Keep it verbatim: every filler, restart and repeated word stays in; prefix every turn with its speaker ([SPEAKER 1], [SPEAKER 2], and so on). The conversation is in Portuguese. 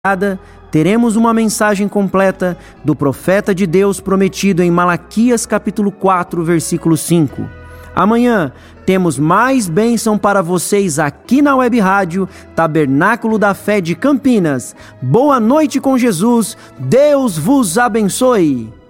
[SPEAKER 1] teremos uma mensagem completa do profeta de Deus prometido em Malaquias capítulo quatro, versículo cinco. Amanhã temos mais bênção para vocês aqui na Web Rádio Tabernáculo da Fé de Campinas. Boa noite com Jesus, Deus vos abençoe!